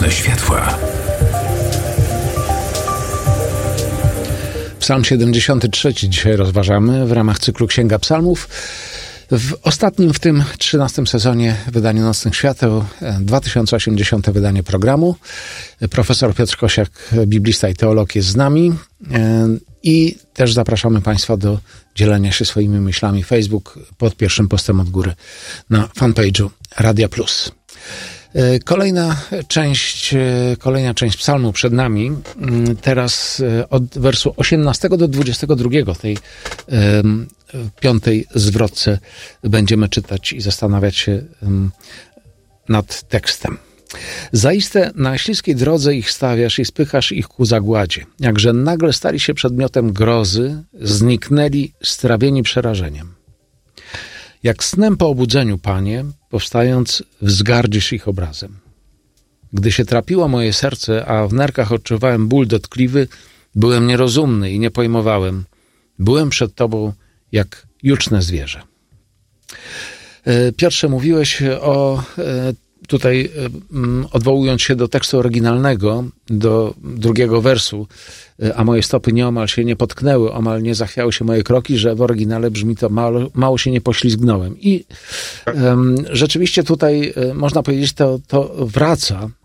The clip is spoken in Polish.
Nocne światła. Psalm 73 dzisiaj rozważamy w ramach cyklu Księga Psalmów. W ostatnim, w tym 13 sezonie wydaniu Nocnych Świateł, 2080 wydanie programu. Profesor Piotr Kosiak, biblista i teolog, jest z nami i też zapraszamy Państwa do dzielenia się swoimi myślami. Facebook pod pierwszym postem od góry na fanpage'u Radia Plus. Kolejna część psalmu przed nami. Teraz od wersu 18 do 22 tej piątej zwrotce będziemy czytać i zastanawiać się nad tekstem. Zaiste na śliskiej drodze ich stawiasz i spychasz ich ku zagładzie. Jakże nagle stali się przedmiotem grozy, zniknęli strawieni przerażeniem. Jak snem po obudzeniu, Panie, powstając, wzgardzisz ich obrazem. Gdy się trapiło moje serce, a w nerkach odczuwałem ból dotkliwy, byłem nierozumny i nie pojmowałem. Byłem przed Tobą jak juczne zwierzę. Piotrze, mówiłeś tutaj odwołując się do tekstu oryginalnego, do drugiego wersu, a moje stopy nieomal się nie potknęły, omal nie zachwiały się moje kroki, że w oryginale brzmi to mało się nie poślizgnąłem. I rzeczywiście tutaj można powiedzieć, to wraca